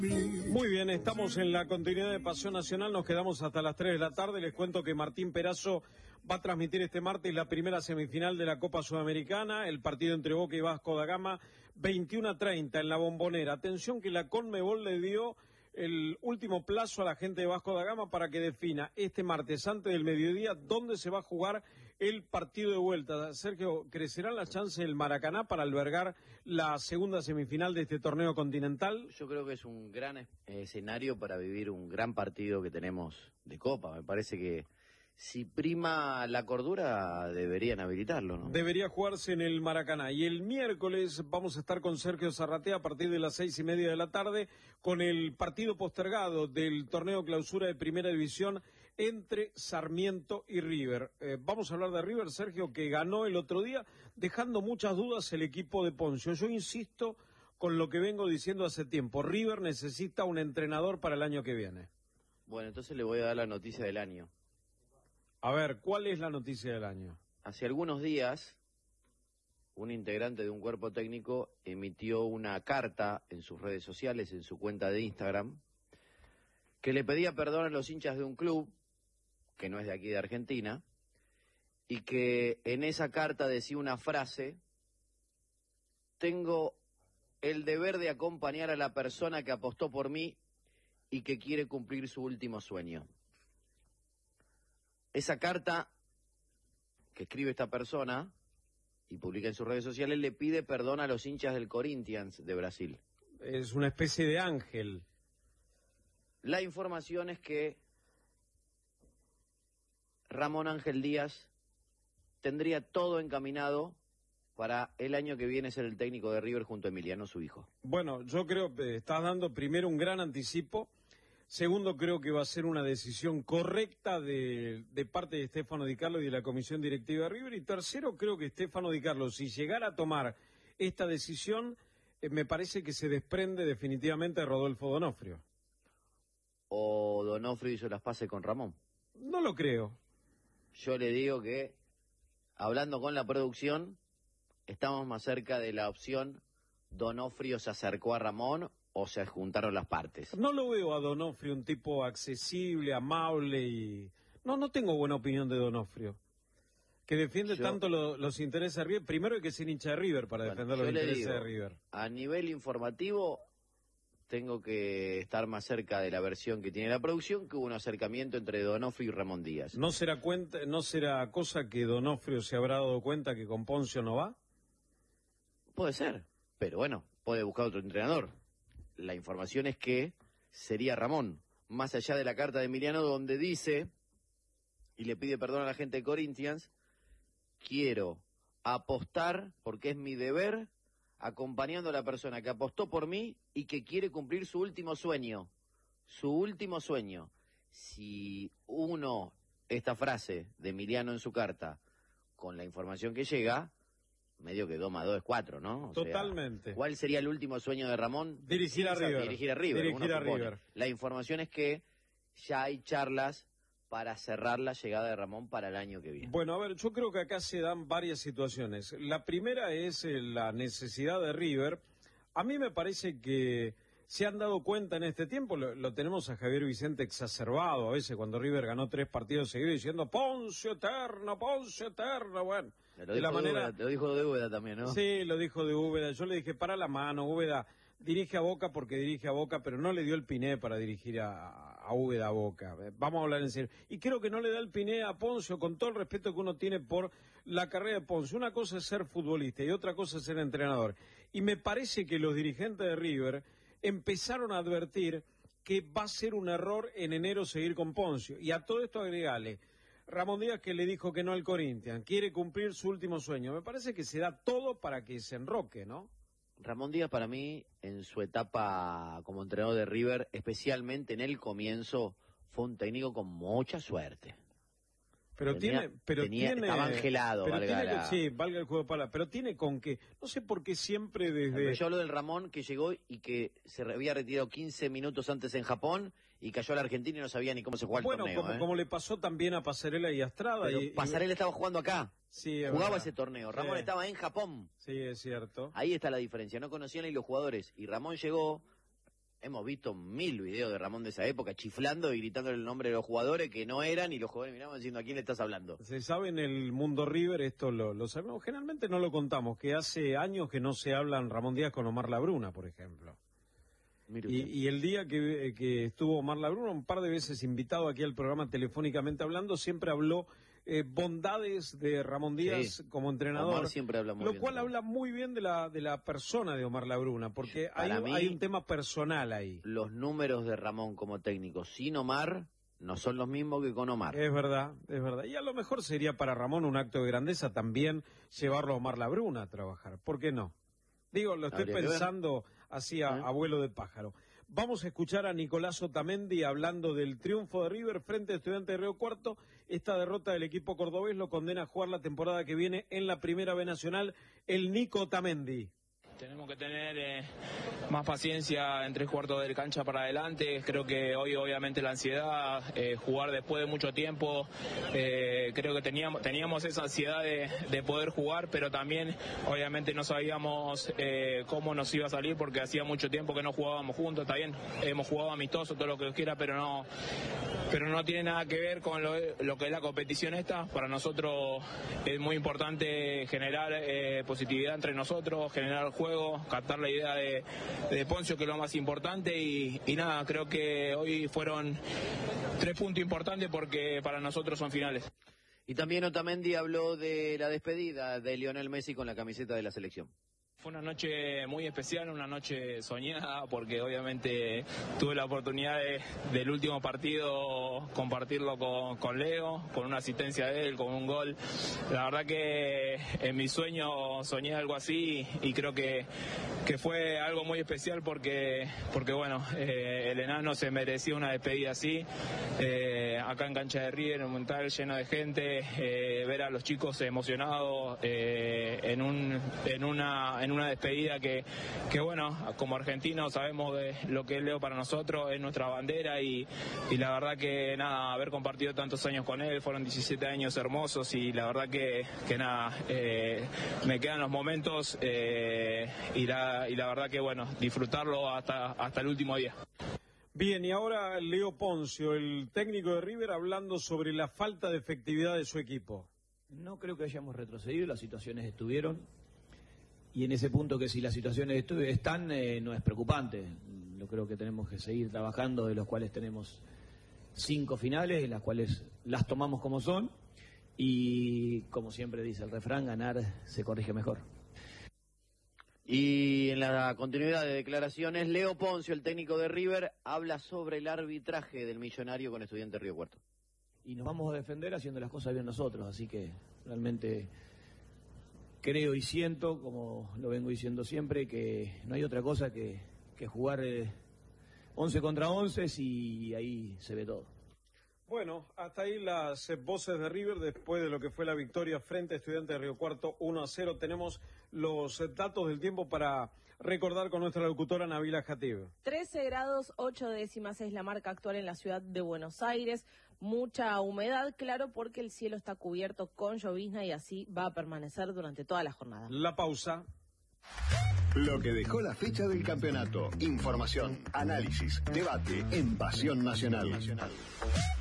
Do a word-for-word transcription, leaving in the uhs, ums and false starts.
Muy bien, estamos en la continuidad de Pasión Nacional, nos quedamos hasta las tres de la tarde. Les cuento que Martín Perazo va a transmitir este martes la primera semifinal de la Copa Sudamericana, el partido entre Boca y Vasco da Gama, veintiuno a treinta en la Bombonera. Atención que la Conmebol le dio el último plazo a la gente de Vasco da Gama para que defina este martes antes del mediodía dónde se va a jugar el partido de vuelta. Sergio, ¿crecerán las chances del Maracaná para albergar la segunda semifinal de este torneo continental? Yo creo que es un gran escenario para vivir un gran partido que tenemos de Copa. Me parece que si prima la cordura deberían habilitarlo, ¿no? Debería jugarse en el Maracaná. Y el miércoles vamos a estar con Sergio Zarratea a partir de las seis y media de la tarde con el partido postergado del torneo clausura de Primera División entre Sarmiento y River. Eh, vamos a hablar de River, Sergio, que ganó el otro día dejando muchas dudas el equipo de Poncio. Yo insisto con lo que vengo diciendo hace tiempo. River necesita un entrenador para el año que viene. Bueno, entonces le voy a dar la noticia del año. A ver, ¿cuál es la noticia del año? Hace algunos días, un integrante de un cuerpo técnico emitió una carta en sus redes sociales, en su cuenta de Instagram, que le pedía perdón a los hinchas de un club, que no es de aquí de Argentina, y que en esa carta decía una frase: tengo el deber de acompañar a la persona que apostó por mí y que quiere cumplir su último sueño. Esa carta que escribe esta persona y publica en sus redes sociales le pide perdón a los hinchas del Corinthians de Brasil. Es una especie de ángel. La información es que Ramón Ángel Díaz tendría todo encaminado para el año que viene ser el técnico de River junto a Emiliano, su hijo. Bueno, yo creo que estás dando primero un gran anticipo. Segundo, creo que va a ser una decisión correcta de, de parte de Stefano Di Carlo y de la comisión directiva de River. Y tercero, creo que Stefano Di Carlo, si llegara a tomar esta decisión, eh, me parece que se desprende definitivamente de Rodolfo Donofrio. ¿O Donofrio hizo las paces con Ramón? No lo creo. Yo le digo que, hablando con la producción, estamos más cerca de la opción Donofrio se acercó a Ramón o se juntaron las partes. No lo veo a Donofrio un tipo accesible, amable y... No, no tengo buena opinión de Donofrio. Que defiende yo, tanto lo, los intereses de River. Primero hay que ser hincha de River para bueno, defender los intereses digo, de River. A nivel informativo, tengo que estar más cerca de la versión que tiene la producción, que hubo un acercamiento entre Donofrio y Ramón Díaz. ¿No será, cuenta, ¿No será cosa que Donofrio se habrá dado cuenta que con Poncio no va? Puede ser, pero bueno, puede buscar otro entrenador. La información es que sería Ramón, más allá de la carta de Emiliano donde dice, y le pide perdón a la gente de Corinthians, quiero apostar, porque es mi deber, acompañando a la persona que apostó por mí y que quiere cumplir su último sueño. Su último sueño. Si uno, esta frase de Emiliano en su carta, con la información que llega, medio que dos más dos es cuatro, ¿no? O Totalmente. Sea, ¿cuál sería el último sueño de Ramón? Dirigir a River. Dirigir a River. Dirigir a River. La información es que ya hay charlas para cerrar la llegada de Ramón para el año que viene. Bueno, a ver, yo creo que acá se dan varias situaciones. La primera es eh, la necesidad de River. A mí me parece que se han dado cuenta en este tiempo, lo, lo tenemos a Javier Vicente exacerbado a veces cuando River ganó tres partidos seguidos diciendo Poncio eterno, Poncio eterno, bueno. Lo dijo, la manera... de lo dijo de Úbeda también, ¿no? Sí, lo dijo de Úbeda. Yo le dije, para la mano, Úbeda dirige a Boca porque dirige a Boca, pero no le dio el piné para dirigir a, a Úbeda a Boca. Vamos a hablar en serio. Y creo que no le da el piné a Poncio con todo el respeto que uno tiene por la carrera de Poncio. Una cosa es ser futbolista y otra cosa es ser entrenador. Y me parece que los dirigentes de River empezaron a advertir que va a ser un error en enero seguir con Poncio. Y a todo esto agregale Ramón Díaz, que le dijo que no al Corinthians, quiere cumplir su último sueño. Me parece que se da todo para que se enroque, ¿no? Ramón Díaz para mí, en su etapa como entrenador de River, especialmente en el comienzo, fue un técnico con mucha suerte. Pero tenía, tiene, pero tenía, tiene, estaba angelado, pero valga tiene la... que, sí, valga el juego de palabras, pero tiene con que, no sé por qué siempre desde... Pero yo hablo del Ramón que llegó y que se había retirado quince minutos antes en Japón y cayó a la Argentina y no sabía ni cómo se jugaba bueno, el torneo. Bueno, como, ¿eh? como le pasó también a Pasarela y a Estrada. Pero y, Pasarela y... estaba jugando acá. Sí, jugaba verdad. ese torneo. Ramón sí. estaba en Japón. Sí, es cierto. Ahí está la diferencia. No conocían ni los jugadores. Y Ramón llegó hemos visto mil videos de Ramón de esa época chiflando y gritando el nombre de los jugadores que no eran y los jugadores miraban diciendo ¿a quién le estás hablando? Se sabe en el mundo River, esto lo, lo sabemos, generalmente no lo contamos, que hace años que no se hablan Ramón Díaz con Omar Labruna, por ejemplo. Y, y el día que, que estuvo Omar Labruna, un par de veces invitado aquí al programa telefónicamente hablando, siempre habló eh, bondades de Ramón Díaz sí, como entrenador, Omar siempre habla muy lo bien, cual ¿no? habla muy bien de la, de la persona de Omar Labruna, porque hay, mí, hay un tema personal ahí. Los números de Ramón como técnico sin Omar no son los mismos que con Omar. Es verdad, es verdad. Y a lo mejor sería para Ramón un acto de grandeza también llevarlo a Omar Labruna a trabajar. ¿Por qué no? Digo, lo estoy pensando así a, ¿Eh? a vuelo de pájaro. Vamos a escuchar a Nicolás Otamendi hablando del triunfo de River frente a Estudiantes de Río Cuarto. Esta derrota del equipo cordobés lo condena a jugar la temporada que viene en la Primera B Nacional. El Nico Otamendi. Tenemos que tener eh, más paciencia en tres cuartos de cancha para adelante. Creo que hoy obviamente la ansiedad, eh, jugar después de mucho tiempo, eh, creo que teníamos, teníamos esa ansiedad de, de poder jugar, pero también obviamente no sabíamos eh, cómo nos iba a salir porque hacía mucho tiempo que no jugábamos juntos. Está bien, hemos jugado amistoso, todo lo que quiera, pero no, pero no tiene nada que ver con lo, lo que es la competición esta. Para nosotros es muy importante generar eh, positividad entre nosotros, generar juego, captar la idea de, de Poncio, que es lo más importante, y, y nada, creo que hoy fueron tres puntos importantes porque para nosotros son finales. Y también Otamendi habló de la despedida de Lionel Messi con la camiseta de la selección. Fue una noche muy especial, una noche soñada, porque obviamente tuve la oportunidad de, del último partido compartirlo con, con Leo, con una asistencia de él, con un gol. La verdad que en mi sueño soñé algo así y creo que, que fue algo muy especial porque, porque bueno, eh, el enano se merecía una despedida así. Eh, acá en cancha de River, en un Monumental lleno de gente, eh, ver a los chicos emocionados eh, en, un, en una... En una despedida que, que bueno, como argentinos sabemos de lo que es Leo para nosotros, es nuestra bandera y, y la verdad que nada, haber compartido tantos años con él, fueron diecisiete años hermosos y la verdad que, que nada, eh, me quedan los momentos eh, y, la, y la verdad que bueno, disfrutarlo hasta, hasta el último día. Bien, y ahora Leo Poncio, el técnico de River, hablando sobre la falta de efectividad de su equipo. No creo que hayamos retrocedido, las situaciones estuvieron. Y en ese punto que si las situaciones están, eh, no es preocupante. Yo creo que tenemos que seguir trabajando, de los cuales tenemos cinco finales, en las cuales las tomamos como son. Y como siempre dice el refrán, ganar se corrige mejor. Y en la continuidad de declaraciones, Leo Poncio, el técnico de River, habla sobre el arbitraje del Millonario con Estudiantes de Río Cuarto. Y nos vamos a defender haciendo las cosas bien nosotros, así que realmente... Creo y siento, como lo vengo diciendo siempre, que no hay otra cosa que, que jugar eh, once contra once y ahí se ve todo. Bueno, hasta ahí las eh, voces de River después de lo que fue la victoria frente a Estudiantes de Río Cuarto uno a cero. Tenemos los eh, datos del tiempo para recordar con nuestra locutora Nabila Jatib. trece grados ocho décimas es la marca actual en la ciudad de Buenos Aires. Mucha humedad, claro, porque el cielo está cubierto con llovizna y así va a permanecer durante toda la jornada. La pausa. Lo que dejó la fecha del campeonato. Información, análisis, debate en Pasión Nacional.